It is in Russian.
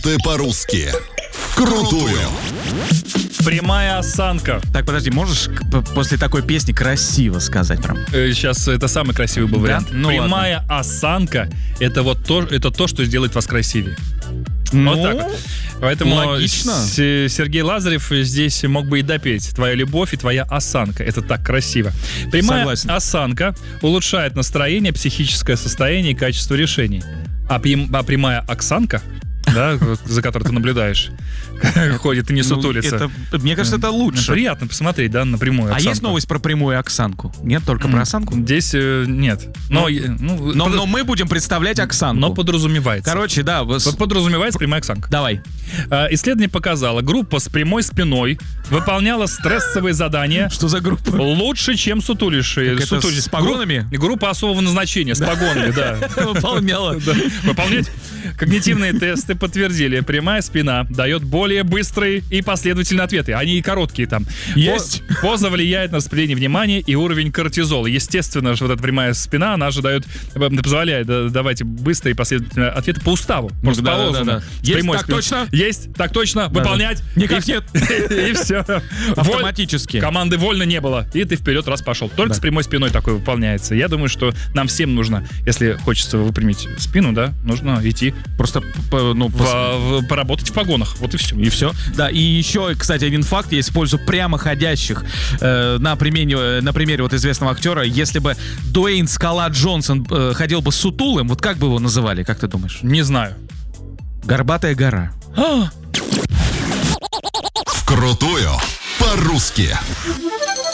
Ты по-русски. Вкрутую. Прямая осанка. Так, подожди, можешь после такой песни красиво сказать прям? Сейчас это самый красивый был вариант. Ну, Прямая осанка — это вот то, что сделает вас красивее. Ну, Вот так вот. Поэтому логично. Сергей Лазарев здесь мог бы и допеть. Твоя любовь и твоя осанка. Это так красиво. Прямая Согласен. осанка улучшает настроение, психическое состояние и качество решений. А прямая оксанка, да, за которой ты наблюдаешь, ходит и не сутулится. Мне кажется, это лучше. Приятно посмотреть, да, на прямую А оксанку. есть новость про прямую Оксанку? Нет, только про осанку? Здесь нет. Но мы будем представлять Оксанку. подразумевается. Короче, да. Подразумевается прямая оксанка. Давай. Исследование показало, группа с прямой спиной выполняла стрессовые задания Что за группа? лучше, чем сутулишие. Так это с погонами? Группа особого назначения, с погонами, да. Выполняла. Да. Выполнять. Когнитивные тесты подтвердили, прямая спина дает более быстрые и последовательные ответы. Они и короткие там. Есть. Поза влияет на распределение внимания и уровень кортизола. Естественно, что вот эта прямая спина, она же позволяет давать быстрые и последовательные ответы по уставу. Просто Да, положено. да. С Есть прямой так спиной. точно? Есть, так точно, выполнять. Никак нет. И все. Автоматически. Команды вольно не было. И ты вперед раз пошел. Только с прямой спиной такое выполняется. Я думаю, что нам всем нужно, если хочется выпрямить спину, да, нужно идти Просто, поработать в погонах. Вот и все. И все. Да, и еще, кстати, один факт есть в пользу прямоходящих. На примере вот известного актера, если бы Дуэйн Скала Джонсон ходил бы сутулым, вот как бы его называли, как ты думаешь? Не знаю. Горбатая гора. Вкрутую. По-русски.